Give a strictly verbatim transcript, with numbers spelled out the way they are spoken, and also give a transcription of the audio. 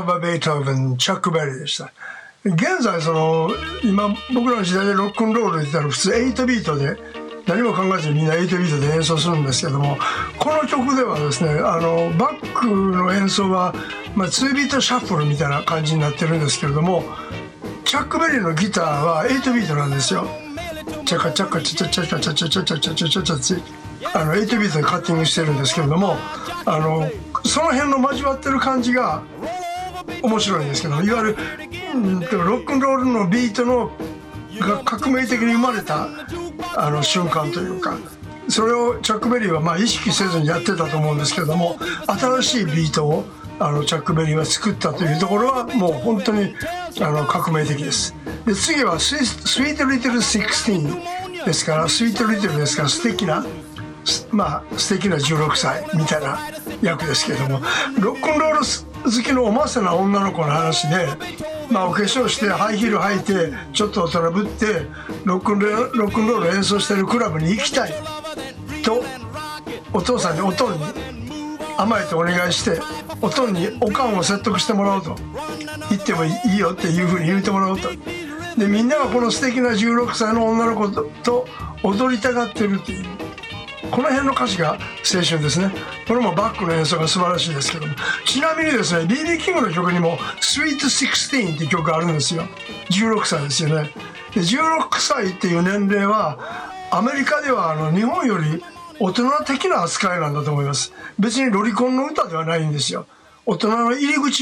Love by Beethoven、チャック・ベリーでした。現在その今僕らの時代でロックンロールで言ったら普通エイトビートで何も考えずにみんなエイトビートで演奏するんですけども、この曲ではですね、あのバックの演奏は、まあ、ツービートシャッフルみたいな感じになってるんですけれども、チャック・ベリーのギターはエイトビートなんですよ。チャカチャカチャチャチャチャチャチャチャチャチャチャチャチャチャあのエイトビートでカッティングしてるんですけれども、あのその辺の交わってる感じが面白いんですけど、いわゆる、うん、ロックンロールのビートのが革命的に生まれたあの瞬間というか、それをチャック・ベリーはまあ意識せずにやってたと思うんですけれども、新しいビートをあのチャック・ベリーは作ったというところはもう本当にあの革命的です。で次はスイート・リトル・シックスティーンですから、スイート・リトルですから素敵なまあ素敵なじゅうろくさいみたいな役ですけれども、ロックンロール好きのおませな女の子の話で、まあ、お化粧してハイヒール履いてちょっとトラブってロックンロール、ロックンロール演奏してるクラブに行きたいとお父さんにおとんに甘えてお願いして、おとんにおかんを説得してもらおうと、行ってもいいよっていうふうに言ってもらおうと。でみんながこの素敵なじゅうろくさいの女の子と踊りたがってるっていう、この辺の歌詞が青春ですね。これもバックの演奏が素晴らしいですけども、ちなみにですね ビービー キングの曲にもスイートシックスティーンっていう曲があるんですよ。じゅうろくさいですよね。でじゅうろくさいっていう年齢はアメリカではあの日本より大人的な扱いなんだと思います。別にロリコンの歌ではないんですよ。大人の入り口